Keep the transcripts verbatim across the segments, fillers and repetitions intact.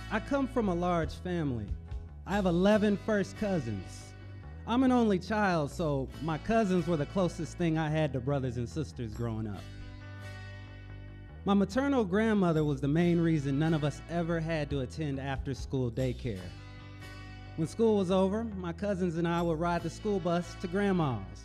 I come from a large family. I have eleven first cousins. I'm an only child, so my cousins were the closest thing I had to brothers and sisters growing up. My maternal grandmother was the main reason none of us ever had to attend after-school daycare. When school was over, my cousins and I would ride the school bus to grandma's.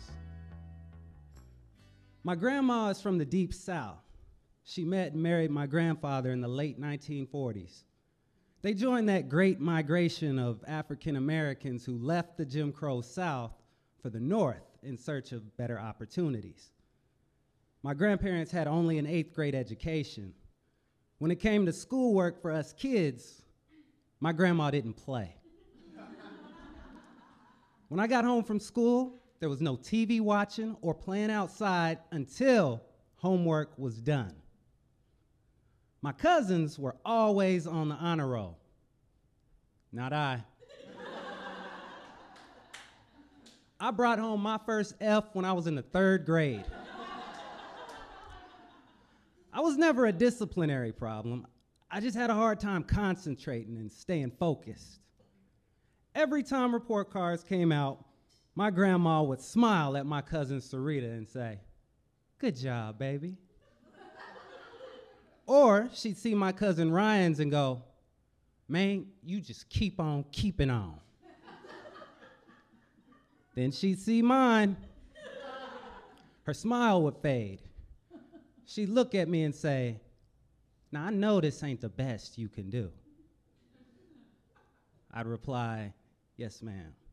My grandma is from the deep South. She met and married my grandfather in the late nineteen forties. They joined that great migration of African Americans who left the Jim Crow South for the North in search of better opportunities. My grandparents had only an eighth grade education. When it came to schoolwork for us kids, my grandma didn't play. When I got home from school, there was no T V watching or playing outside until homework was done. My cousins were always on the honor roll. Not I. I brought home my first F when I was in the third grade. I was never a disciplinary problem. I just had a hard time concentrating and staying focused. Every time report cards came out, my grandma would smile at my cousin Sarita and say, "Good job, baby." Or she'd see my cousin Ryan's and go, "Man, you just keep on keeping on." Then she'd see mine. Her smile would fade. She'd look at me and say, "Now I know this ain't the best you can do." I'd reply, "Yes, ma'am."